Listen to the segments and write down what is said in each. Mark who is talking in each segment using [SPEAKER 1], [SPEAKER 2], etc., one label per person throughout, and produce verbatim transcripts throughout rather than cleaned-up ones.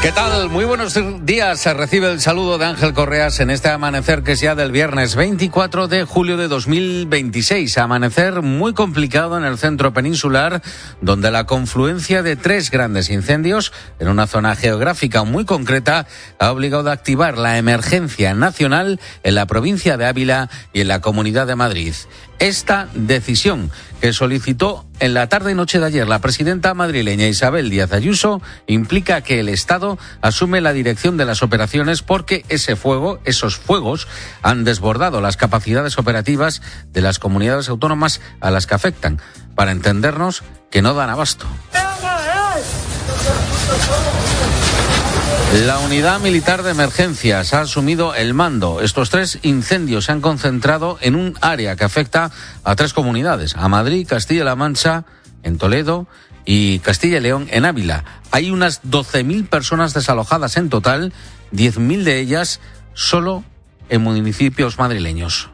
[SPEAKER 1] ¿Qué tal? Muy buenos días. Se recibe el saludo de Ángel Correas en este amanecer que es ya del viernes veinticuatro de julio de dos mil veintiséis. Amanecer muy complicado en el centro peninsular, donde la confluencia de tres grandes incendios en una zona geográfica muy concreta ha obligado a activar la emergencia nacional en la provincia de Ávila y en la Comunidad de Madrid. Esta decisión que solicitó en la tarde y noche de ayer la presidenta madrileña Isabel Díaz Ayuso implica que el Estado asume la dirección de las operaciones porque ese fuego, esos fuegos, han desbordado las capacidades operativas de las comunidades autónomas a las que afectan. Para entendernos, que no dan abasto. La Unidad Militar de Emergencias ha asumido el mando. Estos tres incendios se han concentrado en un área que afecta a tres comunidades, a Madrid, Castilla-La Mancha, en Toledo, y Castilla y León, en Ávila. Hay unas doce mil personas desalojadas en total, diez mil de ellas solo en municipios madrileños.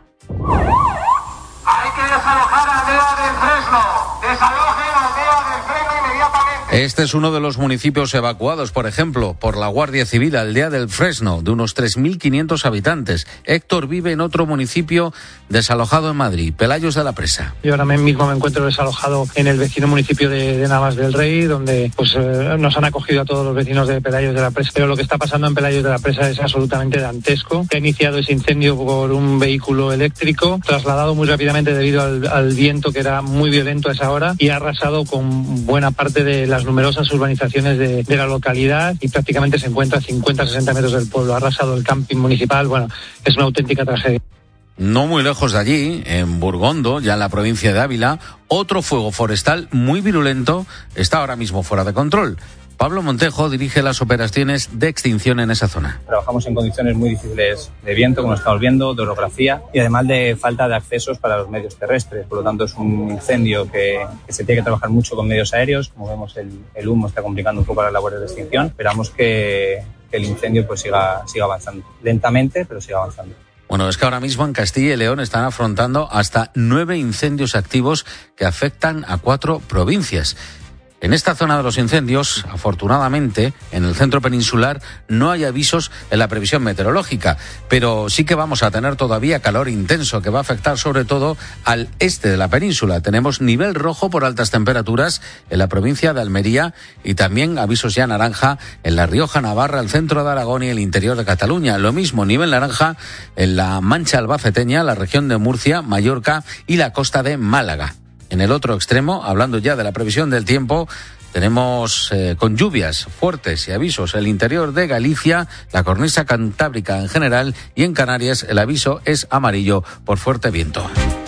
[SPEAKER 2] Hay que desalojar a Aldea del Fresno. Desalojen a Aldea del Fresno inmediatamente.
[SPEAKER 1] Este es uno de los municipios evacuados, por ejemplo, por la Guardia Civil, Aldea del Fresno, de unos tres mil quinientos habitantes. Héctor vive en otro municipio desalojado en Madrid, Pelayos de la Presa.
[SPEAKER 3] Yo ahora mismo me encuentro desalojado en el vecino municipio de, de Navas del Rey, donde pues eh, nos han acogido a todos los vecinos de Pelayos de la Presa. Pero lo que está pasando en Pelayos de la Presa es absolutamente dantesco. Ha iniciado ese incendio por un vehículo eléctrico, trasladado muy rápidamente debido al, al viento que era muy violento a esa hora, y ha arrasado con buena parte de las numerosas urbanizaciones de, de la localidad, y prácticamente se encuentra a cincuenta a sesenta metros del pueblo. Ha arrasado el camping municipal. Bueno, es una auténtica tragedia.
[SPEAKER 1] No muy lejos de allí, en Burgondo, ya en la provincia de Ávila, otro fuego forestal muy virulento está ahora mismo fuera de control. Pablo Montejo dirige las operaciones de extinción en esa zona.
[SPEAKER 4] Trabajamos en condiciones muy difíciles de viento, como estamos viendo, de orografía, y además de falta de accesos para los medios terrestres. Por lo tanto, es un incendio que, que se tiene que trabajar mucho con medios aéreos. Como vemos, el, el humo está complicando un poco las labores de extinción. Esperamos que, que el incendio pues siga, siga avanzando. Lentamente, pero siga avanzando.
[SPEAKER 1] Bueno, es que ahora mismo en Castilla y León están afrontando hasta nueve incendios activos que afectan a cuatro provincias. En esta zona de los incendios, afortunadamente, en el centro peninsular no hay avisos en la previsión meteorológica, pero sí que vamos a tener todavía calor intenso que va a afectar sobre todo al este de la península. Tenemos nivel rojo por altas temperaturas en la provincia de Almería y también avisos ya naranja en La Rioja, Navarra, el centro de Aragón y el interior de Cataluña. Lo mismo, nivel naranja en la Mancha albaceteña, la región de Murcia, Mallorca y la costa de Málaga. En el otro extremo, hablando ya de la previsión del tiempo, tenemos eh, con lluvias fuertes y avisos el interior de Galicia, la cornisa cantábrica en general, y en Canarias el aviso es amarillo por fuerte viento.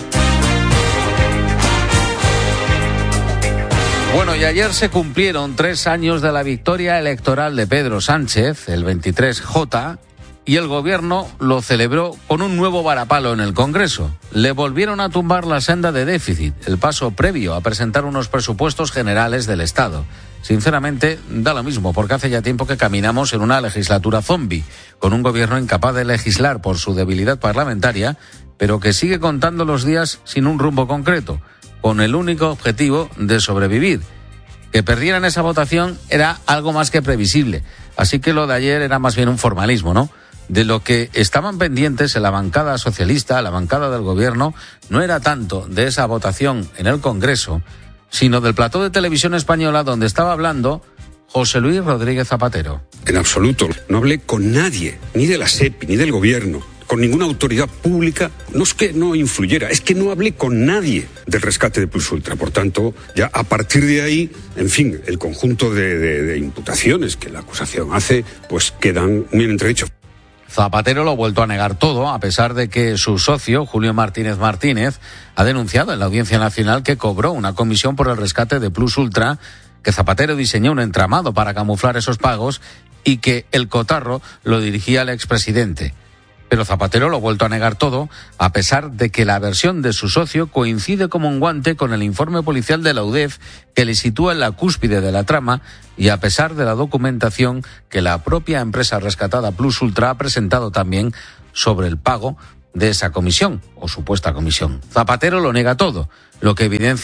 [SPEAKER 1] Bueno, y ayer se cumplieron tres años de la victoria electoral de Pedro Sánchez, el veintitrés J, y el gobierno lo celebró con un nuevo varapalo en el Congreso. Le volvieron a tumbar la senda de déficit, el paso previo a presentar unos presupuestos generales del Estado. Sinceramente, da lo mismo, porque hace ya tiempo que caminamos en una legislatura zombie, con un gobierno incapaz de legislar por su debilidad parlamentaria, pero que sigue contando los días sin un rumbo concreto, con el único objetivo de sobrevivir. Que perdieran esa votación era algo más que previsible, así que lo de ayer era más bien un formalismo, ¿no? De lo que estaban pendientes en la bancada socialista, la bancada del gobierno, no era tanto de esa votación en el Congreso, sino del plató de televisión española donde estaba hablando José Luis Rodríguez Zapatero.
[SPEAKER 5] En absoluto. No hablé con nadie, ni de la SEPI, ni del gobierno, con ninguna autoridad pública. No es que no influyera, es que no hablé con nadie del rescate de Plus Ultra. Por tanto, ya a partir de ahí, en fin, el conjunto de, de, de imputaciones que la acusación hace, pues quedan muy en entredicho.
[SPEAKER 1] Zapatero lo ha vuelto a negar todo, a pesar de que su socio, Julio Martínez Martínez, ha denunciado en la Audiencia Nacional que cobró una comisión por el rescate de Plus Ultra, que Zapatero diseñó un entramado para camuflar esos pagos y que el cotarro lo dirigía el expresidente. Pero Zapatero lo ha vuelto a negar todo, a pesar de que la versión de su socio coincide como un guante con el informe policial de la U D E F que le sitúa en la cúspide de la trama, y a pesar de la documentación que la propia empresa rescatada Plus Ultra ha presentado también sobre el pago de esa comisión, o supuesta comisión. Zapatero lo nega todo, lo que evidencia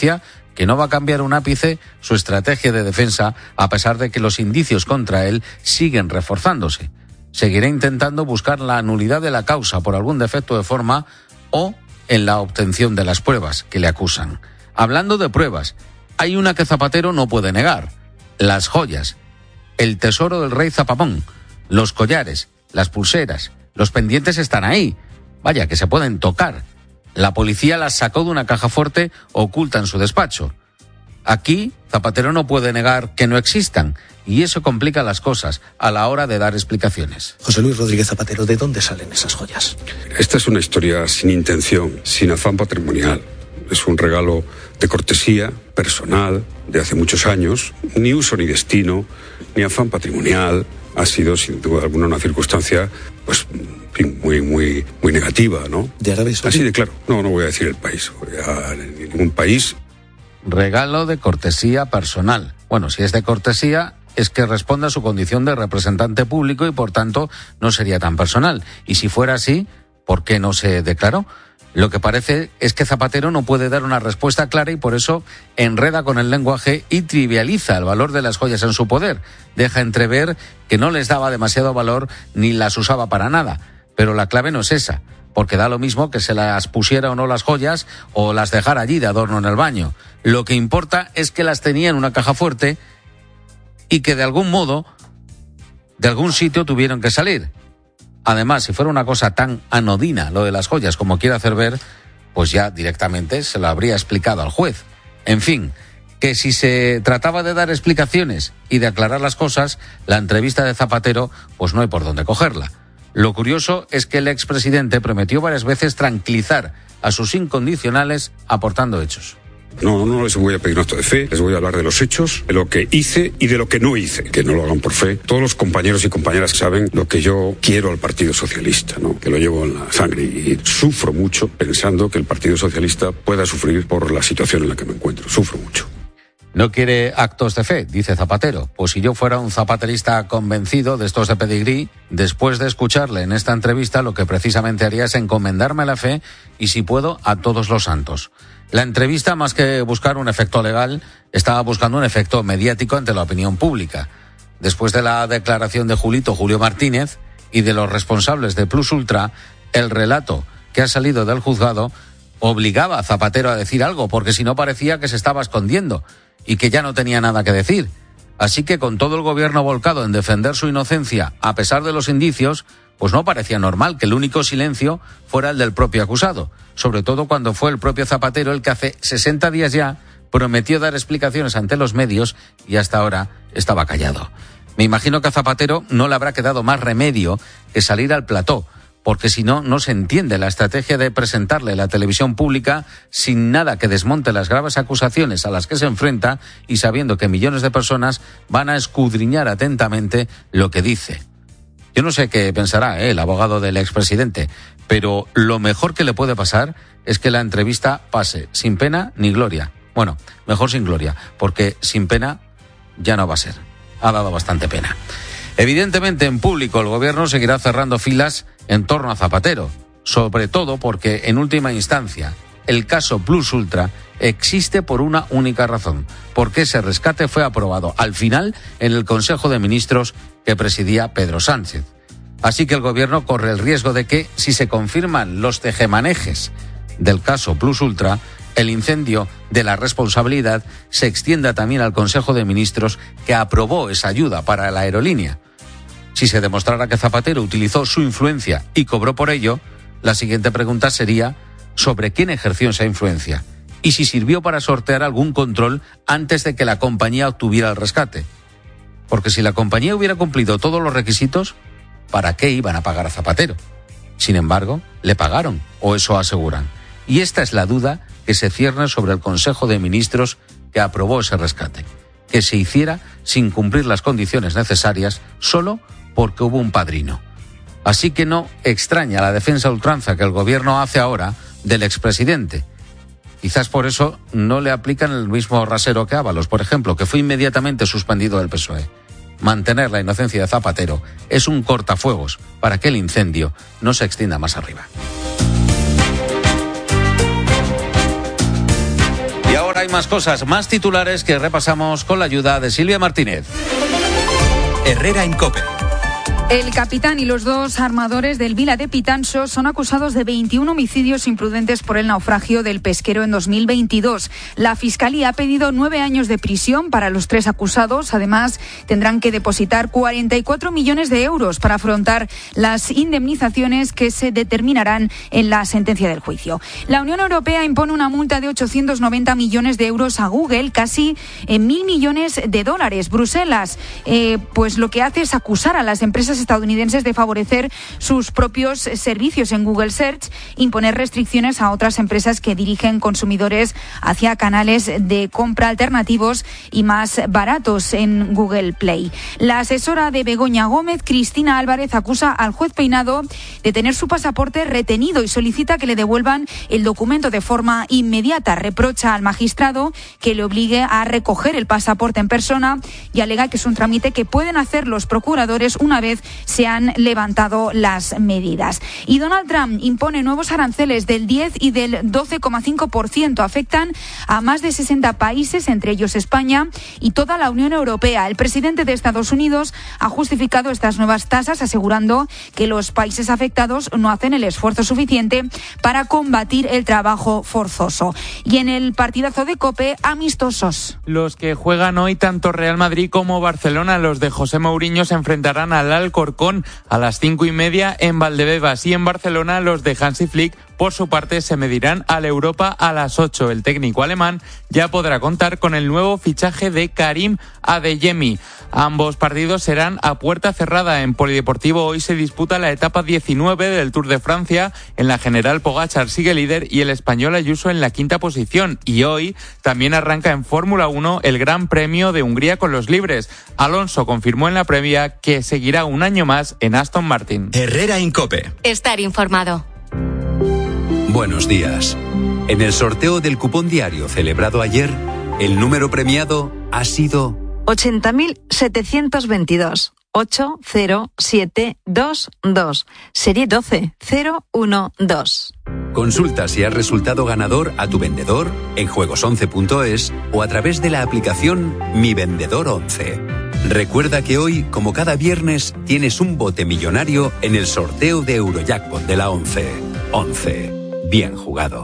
[SPEAKER 1] que no va a cambiar un ápice su estrategia de defensa a pesar de que los indicios contra él siguen reforzándose. Seguirá intentando buscar la nulidad de la causa por algún defecto de forma o en la obtención de las pruebas que le acusan. Hablando de pruebas, hay una que Zapatero no puede negar: las joyas, el tesoro del rey Zapamón, los collares, las pulseras, los pendientes están ahí. Vaya, que se pueden tocar. La policía las sacó de una caja fuerte oculta en su despacho. Aquí, Zapatero no puede negar que no existan, y eso complica las cosas a la hora de dar explicaciones.
[SPEAKER 6] José Luis Rodríguez Zapatero, ¿de dónde salen esas joyas?
[SPEAKER 5] Esta es una historia sin intención, sin afán patrimonial. Es un regalo de cortesía personal de hace muchos años. Ni uso ni destino, ni afán patrimonial. Ha sido, sin duda alguna, una circunstancia, pues, muy, muy, muy negativa, ¿no?
[SPEAKER 6] ¿De Arabia Saudí?
[SPEAKER 5] Así de claro. No, no voy a decir el país. Voy a ningún país.
[SPEAKER 1] Regalo de cortesía personal. Bueno, si es de cortesía, es que responde a su condición de representante público y, por tanto, no sería tan personal. Y si fuera así, ¿por qué no se declaró? Lo que parece es que Zapatero no puede dar una respuesta clara y por eso enreda con el lenguaje y trivializa el valor de las joyas en su poder. Deja entrever que no les daba demasiado valor ni las usaba para nada. Pero la clave no es esa, porque da lo mismo que se las pusiera o no las joyas o las dejara allí de adorno en el baño. Lo que importa es que las tenía en una caja fuerte y que de algún modo, de algún sitio tuvieron que salir. Además, si fuera una cosa tan anodina lo de las joyas como quiere hacer ver, pues ya directamente se lo habría explicado al juez. En fin, que si se trataba de dar explicaciones y de aclarar las cosas, la entrevista de Zapatero, pues no hay por dónde cogerla. Lo curioso es que el expresidente prometió varias veces tranquilizar a sus incondicionales aportando hechos.
[SPEAKER 5] No, no les voy a pedir un acto de fe, les voy a hablar de los hechos, de lo que hice y de lo que no hice. Que no lo hagan por fe. Todos los compañeros y compañeras saben lo que yo quiero al Partido Socialista, ¿no? Que lo llevo en la sangre y sufro mucho pensando que el Partido Socialista pueda sufrir por la situación en la que me encuentro. Sufro mucho.
[SPEAKER 1] No quiere actos de fe, dice Zapatero. Pues si yo fuera un zapaterista convencido de estos de pedigrí, después de escucharle en esta entrevista, lo que precisamente haría es encomendarme a la fe y, si puedo, a todos los santos. La entrevista, más que buscar un efecto legal, estaba buscando un efecto mediático ante la opinión pública. Después de la declaración de Julito Julio Martínez y de los responsables de Plus Ultra, el relato que ha salido del juzgado obligaba a Zapatero a decir algo, porque si no parecía que se estaba escondiendo y que ya no tenía nada que decir. Así que, con todo el gobierno volcado en defender su inocencia a pesar de los indicios, pues no parecía normal que el único silencio fuera el del propio acusado, sobre todo cuando fue el propio Zapatero el que hace sesenta días ya prometió dar explicaciones ante los medios y hasta ahora estaba callado. Me imagino que a Zapatero no le habrá quedado más remedio que salir al plató, porque si no, no se entiende la estrategia de presentarle la televisión pública sin nada que desmonte las graves acusaciones a las que se enfrenta y sabiendo que millones de personas van a escudriñar atentamente lo que dice. Yo no sé qué pensará ¿eh? el abogado del expresidente, pero lo mejor que le puede pasar es que la entrevista pase sin pena ni gloria. Bueno, mejor sin gloria, porque sin pena ya no va a ser. Ha dado bastante pena. Evidentemente, en público el gobierno seguirá cerrando filas en torno a Zapatero, sobre todo porque, en última instancia, el caso Plus Ultra existe por una única razón, porque ese rescate fue aprobado al final en el Consejo de Ministros que presidía Pedro Sánchez. Así que el gobierno corre el riesgo de que, si se confirman los tejemanejes del caso Plus Ultra, el incendio de la responsabilidad se extienda también al Consejo de Ministros que aprobó esa ayuda para la aerolínea. Si se demostrara que Zapatero utilizó su influencia y cobró por ello, la siguiente pregunta sería sobre quién ejerció esa influencia y si sirvió para sortear algún control antes de que la compañía obtuviera el rescate. Porque si la compañía hubiera cumplido todos los requisitos, ¿para qué iban a pagar a Zapatero? Sin embargo, le pagaron, o eso aseguran. Y esta es la duda que se cierne sobre el Consejo de Ministros que aprobó ese rescate, que se hiciera sin cumplir las condiciones necesarias solo porque hubo un padrino. Así que no extraña la defensa a ultranza que el gobierno hace ahora del expresidente. Quizás por eso no le aplican el mismo rasero que Ábalos, por ejemplo, que fue inmediatamente suspendido del P S O E. Mantener la inocencia de Zapatero es un cortafuegos para que el incendio no se extienda más arriba.
[SPEAKER 7] Y ahora
[SPEAKER 1] Hay más cosas, más titulares que repasamos con la ayuda de Silvia Martínez.
[SPEAKER 7] Herrera en COPE.
[SPEAKER 8] El capitán y los dos armadores del Vila de Pitancho son acusados de veintiún homicidios imprudentes por el naufragio del pesquero en dos mil veintidós. La Fiscalía ha pedido nueve años de prisión para los tres acusados. Además, tendrán que depositar cuarenta y cuatro millones de euros para afrontar las indemnizaciones que se determinarán en la sentencia del juicio. La Unión Europea impone una multa de ochocientos noventa millones de euros a Google, casi en mil millones de dólares. Bruselas, eh, pues lo que hace es acusar a las empresas estadounidenses de favorecer sus propios servicios en Google Search, imponer restricciones a otras empresas que dirigen consumidores hacia canales de compra alternativos y más baratos en Google Play. La asesora de Begoña Gómez, Cristina Álvarez, acusa al juez Peinado de tener su pasaporte retenido y solicita que le devuelvan el documento de forma inmediata. Reprocha al magistrado que le obligue a recoger el pasaporte en persona y alega que es un trámite que pueden hacer los procuradores una vez se han levantado las medidas. Y Donald Trump impone nuevos aranceles del diez y del doce coma cinco por ciento. Afectan a más de sesenta países, entre ellos España y toda la Unión Europea. El presidente de Estados Unidos ha justificado estas nuevas tasas asegurando que los países afectados no hacen el esfuerzo suficiente para combatir el trabajo forzoso. Y en el partidazo de COPE, amistosos.
[SPEAKER 9] Los que juegan hoy, tanto Real Madrid como Barcelona, los de José Mourinho, se enfrentarán al Alcorcón a las cinco y media en Valdebebas, y en Barcelona los de Hansi Flick por su parte se medirán al Europa a las ocho. El técnico alemán ya podrá contar con el nuevo fichaje de Karim Adeyemi. Ambos partidos serán a puerta cerrada. En Polideportivo hoy se disputa la etapa diecinueve del Tour de Francia. En la general, Pogačar sigue líder y el español Ayuso en la quinta posición. Y hoy también arranca en Fórmula uno el Gran Premio de Hungría con los libres. Alonso confirmó en la previa que seguirá un año más en Aston Martin.
[SPEAKER 7] Herrera en COPE.
[SPEAKER 10] Estar informado.
[SPEAKER 7] Buenos días. En el sorteo del cupón diario celebrado ayer, el número premiado ha sido
[SPEAKER 11] ochenta mil setecientos veintidós. ocho cero siete dos dos. Serie doce cero uno dos.
[SPEAKER 7] Consulta si has resultado ganador a tu vendedor en juegos once punto es o a través de la aplicación Mi Vendedor once. Recuerda que hoy, como cada viernes, tienes un bote millonario en el sorteo de Eurojackpot de la once. once. Bien jugado.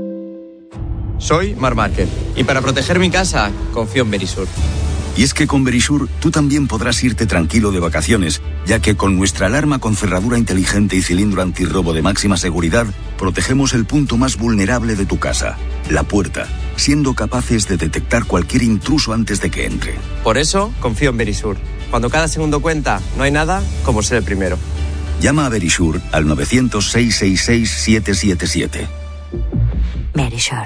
[SPEAKER 12] Soy Mar Márquez y para proteger mi casa confío en Verisur.
[SPEAKER 13] Y es que con Verisur tú también podrás irte tranquilo de vacaciones, ya que con nuestra alarma con cerradura inteligente y cilindro antirrobo de máxima seguridad, protegemos el punto más vulnerable de tu casa, la puerta, siendo capaces de detectar cualquier intruso antes de que entre.
[SPEAKER 12] Por eso confío en Verisur. Cuando cada segundo cuenta, no hay nada como ser el primero.
[SPEAKER 13] Llama a Verisur al novecientos, seiscientos sesenta y seis, setecientos setenta y siete.
[SPEAKER 11] Verisur.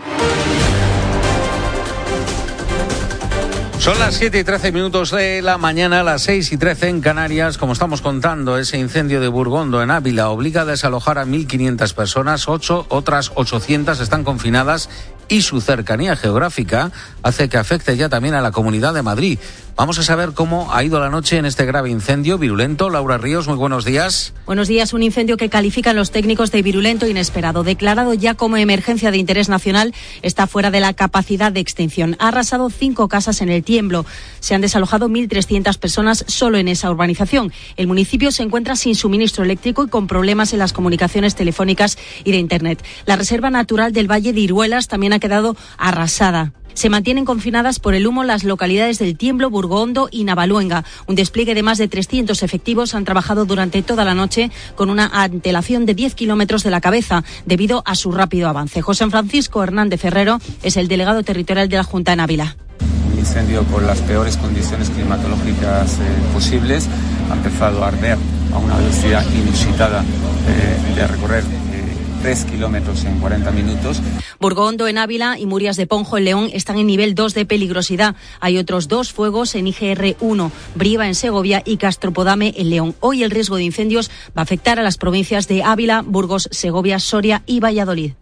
[SPEAKER 1] Son las siete y trece minutos de la mañana, las seis y trece en Canarias. Como estamos contando, ese incendio de Burgondo en Ávila obliga a desalojar a mil quinientas personas, ocho, otras ochocientas están confinadas y su cercanía geográfica hace que afecte ya también a la Comunidad de Madrid. Vamos a saber cómo ha ido la noche en este grave incendio virulento. Laura Ríos, muy buenos días.
[SPEAKER 14] Buenos días. Un incendio que califican los técnicos de virulento e inesperado. Declarado ya como emergencia de interés nacional, está fuera de la capacidad de extinción. Ha arrasado cinco casas en el Tiemblo. Se han desalojado mil trescientas personas solo en esa urbanización. El municipio se encuentra sin suministro eléctrico y con problemas en las comunicaciones telefónicas y de Internet. La Reserva Natural del Valle de Iruelas también ha quedado arrasada. Se mantienen confinadas por el humo las localidades del Tiemblo, Burgondo y Navaluenga. Un despliegue de más de trescientos efectivos han trabajado durante toda la noche con una antelación de diez kilómetros de la cabeza debido a su rápido avance. José Francisco Hernández Ferrero es el delegado territorial de la Junta en Ávila.
[SPEAKER 15] Un incendio con las peores condiciones climatológicas eh, posibles. Ha empezado a arder a una velocidad inusitada eh, de recorrer tres kilómetros en cuarenta minutos.
[SPEAKER 14] Burgondo en Ávila y Murias de Ponjo en León están en nivel dos de peligrosidad. Hay otros dos fuegos en I G R uno, Briva en Segovia y Castropodame en León. Hoy el riesgo de incendios va a afectar a las provincias de Ávila, Burgos, Segovia, Soria y Valladolid.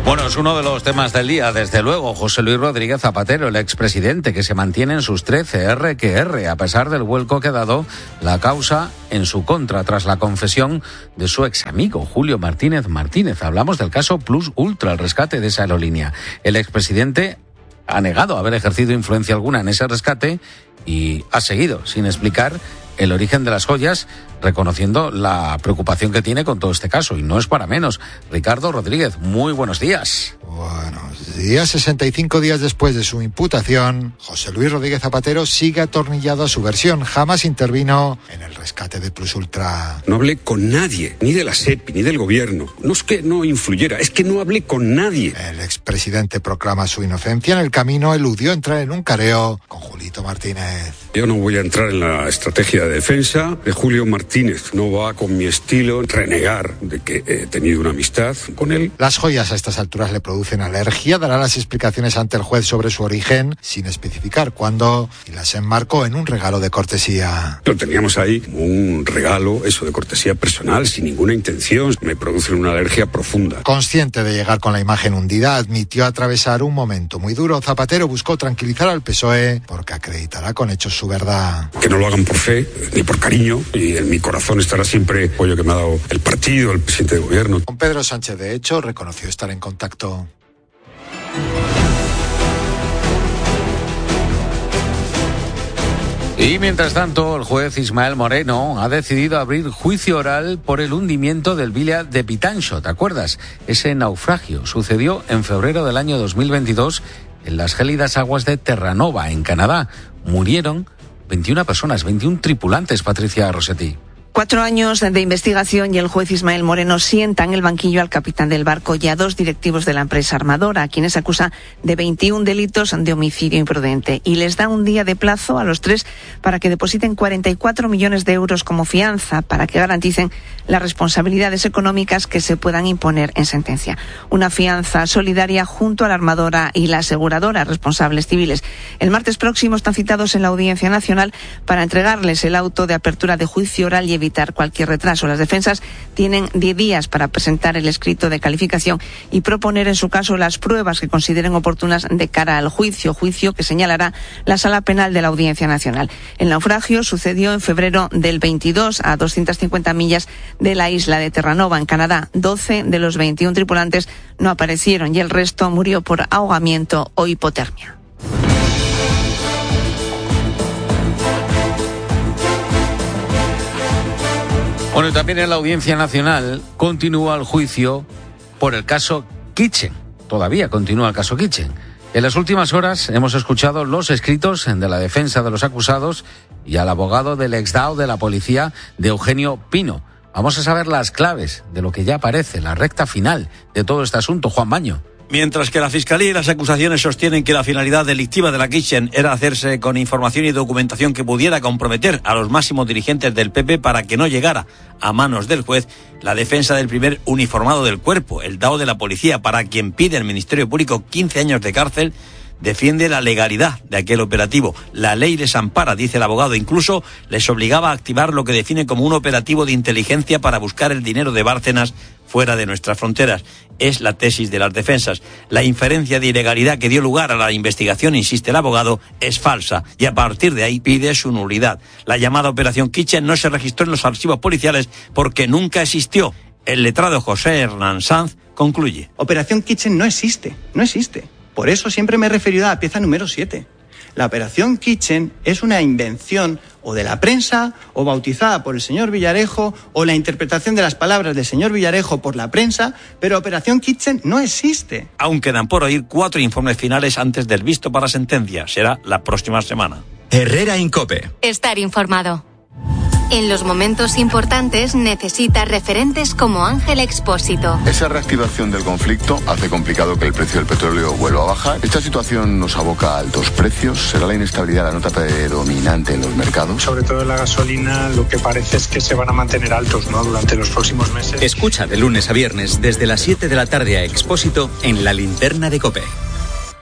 [SPEAKER 1] Bueno, es uno de los temas del día, desde luego. José Luis Rodríguez Zapatero, el expresidente, que se mantiene en sus trece erre que erre, a pesar del vuelco que ha dado la causa en su contra tras la confesión de su ex amigo Julio Martínez Martínez. Hablamos del caso Plus Ultra, el rescate de esa aerolínea. El expresidente ha negado haber ejercido influencia alguna en ese rescate y ha seguido sin explicar el origen de las joyas, reconociendo la preocupación que tiene con todo este caso. Y no es para menos. Ricardo Rodríguez, muy buenos días.
[SPEAKER 10] Buenos días. sesenta y cinco días después de su imputación, José Luis Rodríguez Zapatero sigue atornillado a su versión. Jamás intervino en el rescate de Plus Ultra.
[SPEAKER 5] No hablé con nadie, ni de la SEPI, ni del gobierno. No es que no influyera, es que no hablé con nadie.
[SPEAKER 10] El expresidente proclama su inocencia. En el camino eludió entrar en un careo con Julito Martínez.
[SPEAKER 5] Yo no voy a entrar en la estrategia de defensa de Julio Martínez. No va con mi estilo renegar de que he tenido una amistad con él.
[SPEAKER 10] Las joyas a estas alturas le producen alergia. Dará las explicaciones ante el juez sobre su origen, sin especificar cuándo, y las enmarcó en un regalo de cortesía.
[SPEAKER 5] Lo teníamos ahí como un regalo, eso de cortesía personal, sin ninguna intención. Me produce una alergia profunda.
[SPEAKER 10] Consciente de llegar con la imagen hundida, admitió atravesar un momento muy duro. Zapatero buscó tranquilizar al P S O E porque acreditará con hechos su verdad.
[SPEAKER 5] Que no lo hagan por fe ni por cariño, y en mi corazón estará siempre el apoyo que me ha dado el partido, el presidente de gobierno.
[SPEAKER 10] Con Pedro Sánchez, de hecho, reconoció estar en contacto.
[SPEAKER 1] Y mientras tanto, el juez Ismael Moreno ha decidido abrir juicio oral por el hundimiento del Villa de Pitancho. ¿Te acuerdas? Ese naufragio sucedió en febrero del año dos mil veintidós en las gélidas aguas de Terranova, en Canadá. Murieron veintiuna personas, veintiún tripulantes, Patricia Rossetti.
[SPEAKER 16] Cuatro años de investigación y el juez Ismael Moreno sienta en el banquillo al capitán del barco y a dos directivos de la empresa armadora, a quienes acusa de veintiún delitos de homicidio imprudente. Y les da un día de plazo a los tres para que depositen cuarenta y cuatro millones de euros como fianza, para que garanticen las responsabilidades económicas que se puedan imponer en sentencia. Una fianza solidaria junto a la armadora y la aseguradora, responsables civiles. El martes próximo están citados en la Audiencia Nacional para entregarles el auto de apertura de juicio oral y evitar cualquier retraso. Las defensas tienen diez días para presentar el escrito de calificación y proponer en su caso las pruebas que consideren oportunas de cara al juicio, juicio que señalará la Sala Penal de la Audiencia Nacional. El naufragio sucedió en febrero del veintidós a doscientas cincuenta millas de la isla de Terranova, en Canadá. doce de los veintiún tripulantes no aparecieron y el resto murió por ahogamiento o hipotermia.
[SPEAKER 1] Bueno, y también en la Audiencia Nacional continúa el juicio por el caso Kitchen. Todavía continúa el caso Kitchen. En las últimas horas hemos escuchado los escritos de la defensa de los acusados y al abogado del exdao de la policía, de Eugenio Pino. Vamos a saber las claves de lo que ya parece la recta final de todo este asunto. Juan Baño.
[SPEAKER 17] Mientras que la Fiscalía y las acusaciones sostienen que la finalidad delictiva de la Kitchen era hacerse con información y documentación que pudiera comprometer a los máximos dirigentes del P P para que no llegara a manos del juez, la defensa del primer uniformado del cuerpo, el D A O de la policía, para quien pide el Ministerio Público quince años de cárcel, defiende la legalidad de aquel operativo. La ley les ampara, dice el abogado, incluso les obligaba a activar lo que define como un operativo de inteligencia para buscar el dinero de Bárcenas fuera de nuestras fronteras. Es la tesis de las defensas. La inferencia de ilegalidad que dio lugar a la investigación, insiste el abogado, es falsa y a partir de ahí pide su nulidad. La llamada Operación Kitchen no se registró en los archivos policiales porque nunca existió. El letrado José Hernán Sanz concluye.
[SPEAKER 18] Operación Kitchen no existe, no existe. Por eso siempre me he referido a la pieza número siete. La Operación Kitchen es una invención o de la prensa o bautizada por el señor Villarejo o la interpretación de las palabras del señor Villarejo por la prensa, pero Operación Kitchen no existe.
[SPEAKER 17] Aún quedan por oír cuatro informes finales antes del visto para sentencia. Será la próxima semana.
[SPEAKER 19] Herrera Incope.
[SPEAKER 20] Estar informado. En los momentos importantes necesita referentes como Ángel Expósito.
[SPEAKER 21] Esa reactivación del conflicto hace complicado que el precio del petróleo vuelva a bajar. Esta situación nos aboca a altos precios. ¿Será la inestabilidad la nota predominante en los mercados?
[SPEAKER 3] Sobre todo en la gasolina, lo que parece es que se van a mantener altos, ¿no?, durante los próximos meses.
[SPEAKER 19] Escucha de lunes a viernes desde las siete de la tarde a Expósito en La Linterna de COPE.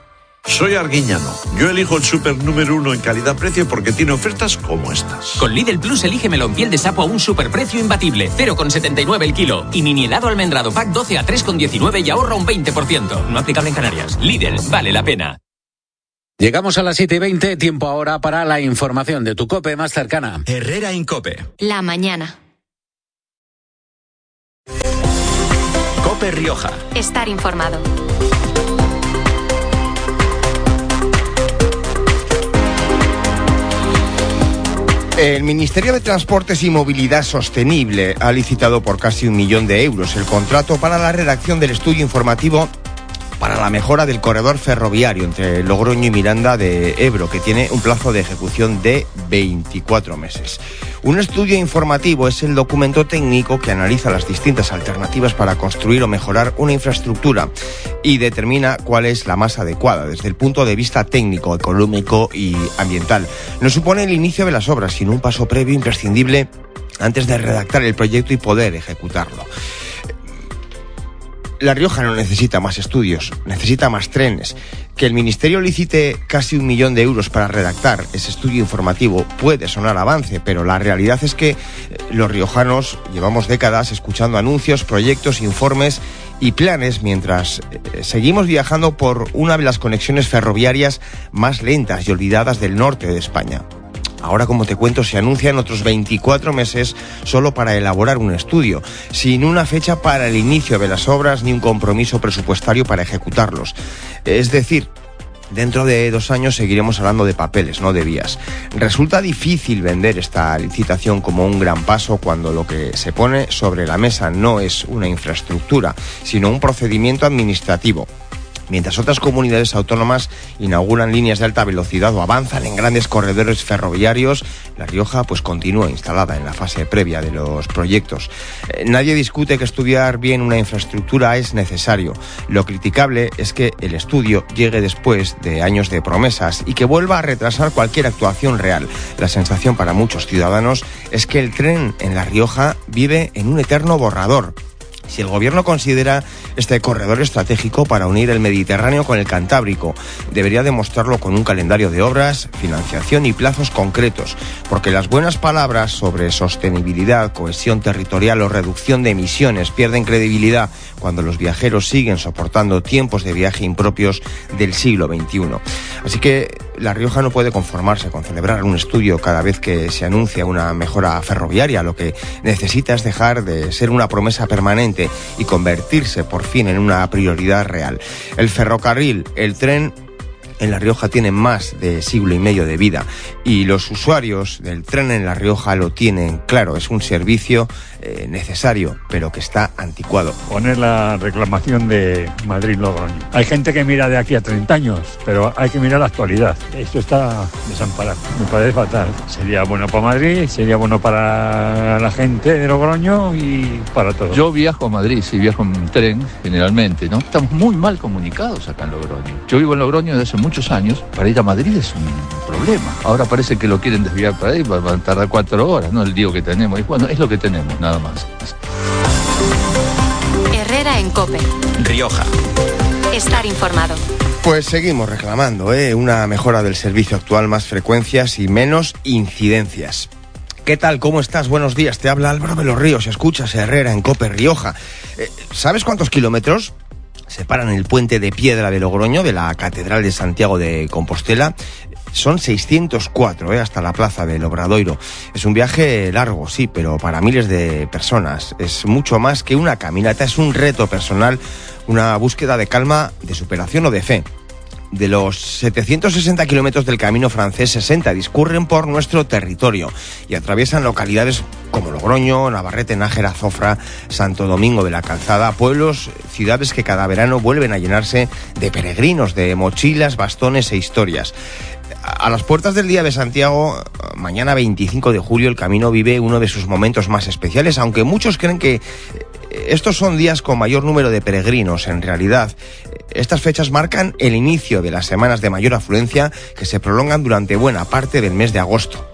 [SPEAKER 19] Soy Arguiñano. Yo elijo el súper número uno en calidad-precio porque tiene ofertas como estas.
[SPEAKER 22] Con Lidl Plus elige melón piel de sapo a un superprecio imbatible, cero coma setenta y nueve el kilo. Y mini helado almendrado pack doce a tres coma diecinueve y ahorra un veinte por ciento. No aplicable en Canarias. Lidl, vale la pena.
[SPEAKER 1] Llegamos a las siete y veinte, tiempo ahora para la información de tu COPE más cercana.
[SPEAKER 7] Herrera Incope.
[SPEAKER 20] La mañana.
[SPEAKER 7] COPE Rioja.
[SPEAKER 20] Estar informado.
[SPEAKER 23] El Ministerio de Transportes y Movilidad Sostenible ha licitado por casi un millón de euros el contrato para la redacción del estudio informativo para la mejora del corredor ferroviario entre Logroño y Miranda de Ebro, que tiene un plazo de ejecución de veinticuatro meses. Un estudio informativo es el documento técnico que analiza las distintas alternativas para construir o mejorar una infraestructura y determina cuál es la más adecuada desde el punto de vista técnico, económico y ambiental. No supone el inicio de las obras, sino un paso previo imprescindible antes de redactar el proyecto y poder ejecutarlo. La Rioja no necesita más estudios, necesita más trenes. Que el Ministerio licite casi un millón de euros para redactar ese estudio informativo puede sonar avance, pero la realidad es que los riojanos llevamos décadas escuchando anuncios, proyectos, informes y planes mientras seguimos viajando por una de las conexiones ferroviarias más lentas y olvidadas del norte de España. Ahora, como te cuento, se anuncian otros veinticuatro meses solo para elaborar un estudio, sin una fecha para el inicio de las obras ni un compromiso presupuestario para ejecutarlos. Es decir, dentro de dos años seguiremos hablando de papeles, no de vías. Resulta difícil vender esta licitación como un gran paso cuando lo que se pone sobre la mesa no es una infraestructura, sino un procedimiento administrativo. Mientras otras comunidades autónomas inauguran líneas de alta velocidad o avanzan en grandes corredores ferroviarios, La Rioja pues continúa instalada en la fase previa de los proyectos. Eh, nadie discute que estudiar bien una infraestructura es necesario. Lo criticable es que el estudio llegue después de años de promesas y que vuelva a retrasar cualquier actuación real. La sensación para muchos ciudadanos es que el tren en La Rioja vive en un eterno borrador. Si el gobierno considera este corredor estratégico para unir el Mediterráneo con el Cantábrico, debería demostrarlo con un calendario de obras, financiación y plazos concretos, porque las buenas palabras sobre sostenibilidad, cohesión territorial o reducción de emisiones pierden credibilidad cuando los viajeros siguen soportando tiempos de viaje impropios del siglo veintiuno. Así que La Rioja no puede conformarse con celebrar un estudio cada vez que se anuncia una mejora ferroviaria. Lo que necesita es dejar de ser una promesa permanente y convertirse por fin en una prioridad real. El ferrocarril, el tren en La Rioja tienen más de siglo y medio de vida y los usuarios del tren en La Rioja lo tienen claro. Es un servicio eh, necesario, pero que está anticuado.
[SPEAKER 24] Poner la reclamación de Madrid-Logroño. Hay gente que mira de aquí a treinta años, pero hay que mirar la actualidad. Esto está desamparado. Me parece fatal. Sería bueno para Madrid, sería bueno para la gente de Logroño y para todos.
[SPEAKER 25] Yo viajo a Madrid, sí, viajo en tren generalmente, ¿no? Estamos muy mal comunicados acá en Logroño. Yo vivo en Logroño desde hace muchos años. Para ir a Madrid es un problema. Ahora parece que lo quieren desviar para ahí, van a tardar cuatro horas, ¿no? El lío que tenemos. Y bueno, es lo que tenemos, nada más.
[SPEAKER 20] Herrera en COPE.
[SPEAKER 7] Rioja.
[SPEAKER 20] Estar informado.
[SPEAKER 23] Pues seguimos reclamando, ¿eh? Una mejora del servicio actual, más frecuencias y menos incidencias. ¿Qué tal? ¿Cómo estás? Buenos días. Te habla Álvaro de los Ríos. Escuchas Herrera en COPE Rioja. Eh, ¿Sabes cuántos kilómetros separan el puente de piedra de Logroño de la Catedral de Santiago de Compostela? Son seiscientos cuatro, ¿eh? Hasta la plaza del Obradoiro. Es un viaje largo, sí, pero para miles de personas. Es mucho más que una caminata, es un reto personal, una búsqueda de calma, de superación o de fe. De los setecientos sesenta kilómetros del camino francés, sesenta discurren por nuestro territorio y atraviesan localidades como Logroño, Navarrete, Nájera, Zofra, Santo Domingo de la Calzada, pueblos, ciudades que cada verano vuelven a llenarse de peregrinos, de mochilas, bastones e historias. A las puertas del Día de Santiago, mañana veinticinco de julio, el camino vive uno de sus momentos más especiales, aunque muchos creen que estos son días con mayor número de peregrinos. En realidad, estas fechas marcan el inicio de las semanas de mayor afluencia que se prolongan durante buena parte del mes de agosto.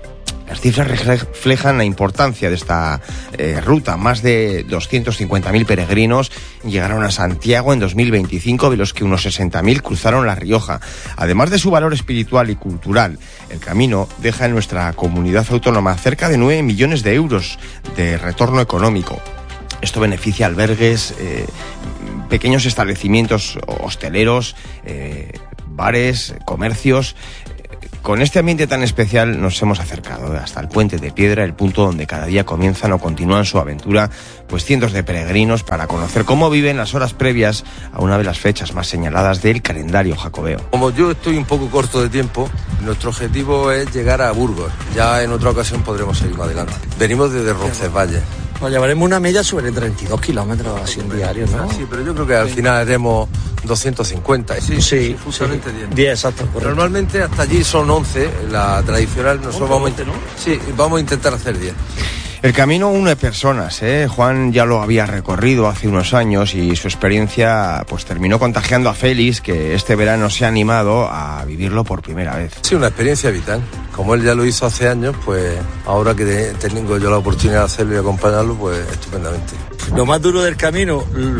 [SPEAKER 23] Las cifras reflejan la importancia de esta eh, ruta. Más de doscientos cincuenta mil peregrinos llegaron a Santiago en dos mil veinticinco, de los que unos sesenta mil cruzaron La Rioja. Además de su valor espiritual y cultural, el camino deja en nuestra comunidad autónoma cerca de nueve millones de euros de retorno económico. Esto beneficia albergues, eh, pequeños establecimientos hosteleros, eh, bares, comercios. Con este ambiente tan especial nos hemos acercado hasta el Puente de Piedra, el punto donde cada día comienzan o continúan su aventura pues cientos de peregrinos para conocer cómo viven las horas previas a una de las fechas más señaladas del calendario jacobeo.
[SPEAKER 2] Como yo estoy un poco corto de tiempo, nuestro objetivo es llegar a Burgos. Ya en otra ocasión podremos seguir más adelante. Venimos desde Roncesvalles.
[SPEAKER 4] Nos llevaremos una media sobre treinta y dos kilómetros así en diario, ¿no?
[SPEAKER 2] Sí, pero yo creo que al final haremos doscientos cincuenta. Sí,
[SPEAKER 4] sí,
[SPEAKER 2] sí justamente
[SPEAKER 4] sí.
[SPEAKER 2] diez.
[SPEAKER 4] diez, exacto. Correcto.
[SPEAKER 2] Normalmente hasta allí son once, la tradicional. Nosotros vamos, ¿no? Sí, vamos a intentar hacer diez.
[SPEAKER 23] El camino une personas, ¿eh? Juan ya lo había recorrido hace unos años y su experiencia pues terminó contagiando a Félix, que este verano se ha animado a vivirlo por primera vez.
[SPEAKER 2] Sí, una experiencia vital. Como él ya lo hizo hace años, pues ahora que tengo yo la oportunidad de hacerlo y acompañarlo, pues estupendamente.
[SPEAKER 4] Lo más duro del camino,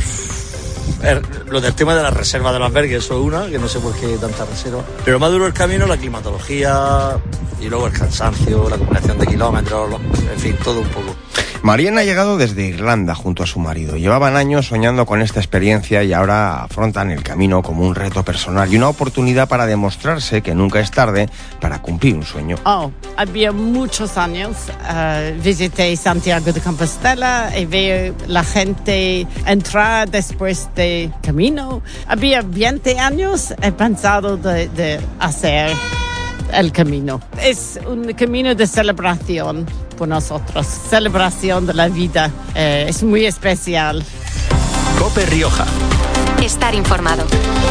[SPEAKER 4] lo del tema de la reserva de los albergues, eso es una, que no sé por qué tanta reserva. Pero lo más duro del camino, la climatología y luego el cansancio, la acumulación de kilómetros, en fin, todo un poco.
[SPEAKER 23] Mariana ha llegado desde Irlanda junto a su marido. Llevaban años soñando con esta experiencia y ahora afrontan el camino como un reto personal y una oportunidad para demostrarse que nunca es tarde para cumplir un sueño.
[SPEAKER 6] Oh, había muchos años. Uh, visité Santiago de Compostela y veo la gente entrar después del camino. Había veinte años he pensado de, de hacer el camino. Es un camino de celebración por nosotros, celebración de la vida. Eh, es muy especial.
[SPEAKER 7] COPE Rioja.
[SPEAKER 20] Estar informado.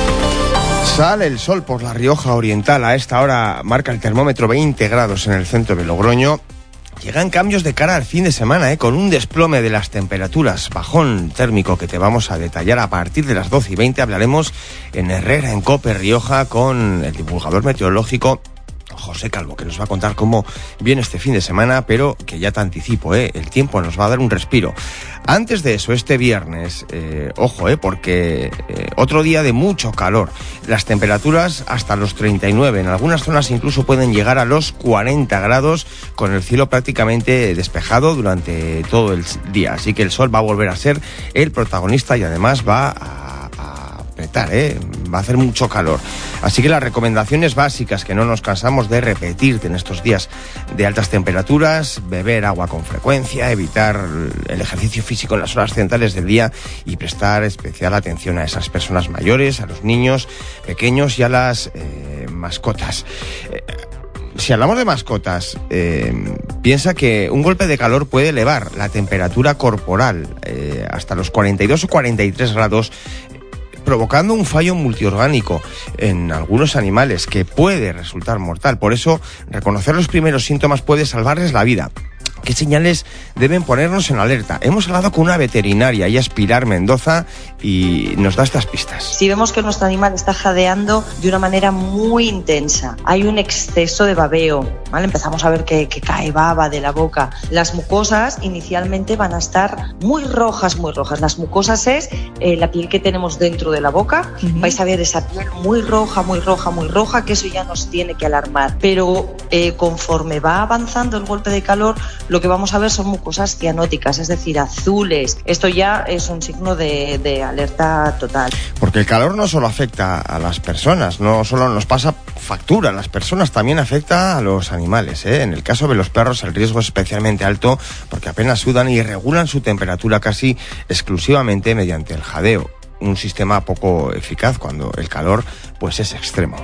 [SPEAKER 23] Sale el sol por La Rioja Oriental. A esta hora marca el termómetro veinte grados en el centro de Logroño. Llegan cambios de cara al fin de semana, ¿eh? Con un desplome de las temperaturas, bajón térmico que te vamos a detallar a partir de las doce y veinte. Hablaremos en Herrera, en COPE Rioja, con el divulgador meteorológico José Calvo, que nos va a contar cómo viene este fin de semana, pero que ya te anticipo, ¿eh? El tiempo nos va a dar un respiro. Antes de eso, este viernes, eh, ojo, eh, porque eh, otro día de mucho calor. Las temperaturas hasta los treinta y nueve, en algunas zonas incluso pueden llegar a los cuarenta grados, con el cielo prácticamente despejado durante todo el día. Así que el sol va a volver a ser el protagonista y además va a apretar, ¿eh? Va a hacer mucho calor. Así que las recomendaciones básicas que no nos cansamos de repetirte en estos días de altas temperaturas: beber agua con frecuencia, evitar el ejercicio físico en las horas centrales del día y prestar especial atención a esas personas mayores, a los niños pequeños y a las eh, mascotas. Eh, Si hablamos de mascotas, eh, piensa que un golpe de calor puede elevar la temperatura corporal eh, hasta los cuarenta y dos o cuarenta y tres grados, provocando un fallo multiorgánico en algunos animales que puede resultar mortal. Por eso, reconocer los primeros síntomas puede salvarles la vida. ¿Qué señales deben ponernos en alerta? Hemos hablado con una veterinaria, ella es Pilar Mendoza, y nos da estas pistas.
[SPEAKER 8] Si vemos que nuestro animal está jadeando de una manera muy intensa, hay un exceso de babeo, ¿vale? Empezamos a ver que, que cae baba de la boca. Las mucosas inicialmente van a estar muy rojas, muy rojas. Las mucosas es eh, la piel que tenemos dentro de la boca. Uh-huh. Vais a ver esa piel muy roja, muy roja, muy roja, que eso ya nos tiene que alarmar. Pero eh, conforme va avanzando el golpe de calor, lo que vamos a ver son mucosas cianóticas, es decir, azules. Esto ya es un signo de, de alerta total.
[SPEAKER 23] Porque el calor no solo afecta a las personas, no solo nos pasa factura a las personas, también afecta a los animales, ¿eh? En el caso de los perros el riesgo es especialmente alto porque apenas sudan y regulan su temperatura casi exclusivamente mediante el jadeo. Un sistema poco eficaz cuando el calor pues es extremo.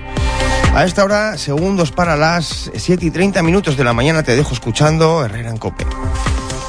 [SPEAKER 23] A esta hora, segundos para las siete y treinta minutos de la mañana, te dejo escuchando Herrera en COPE.